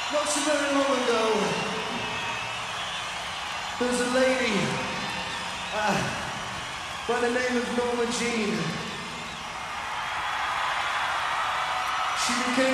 Not so very long ago, there was a lady by the name of Norma Jean. She became